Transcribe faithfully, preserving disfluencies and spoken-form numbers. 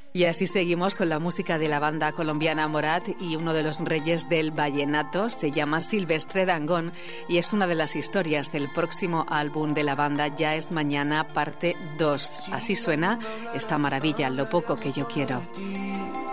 Y así seguimos con la música de la banda colombiana Morat, y uno de los reyes del vallenato se llama Silvestre Dangond y es una de las historias del próximo álbum de la banda, Ya es Mañana, parte dos. Así suena esta maravilla, Lo poco que yo quiero.